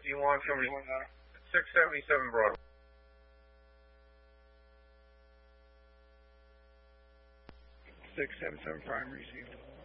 do you want somebody? 677 Broadway. Six seven seven primary received.